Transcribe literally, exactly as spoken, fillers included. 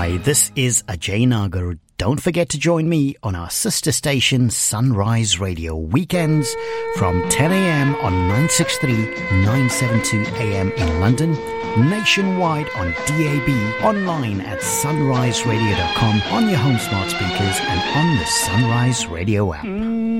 Hi, this is Ajay Nagar. Don't forget to join me on our sister station Sunrise Radio weekends from ten a.m. on nine sixty-three, nine seventy-two A M in London, nationwide on D A B, online at sunrise radio dot com, on your home smart speakers and on the Sunrise Radio app.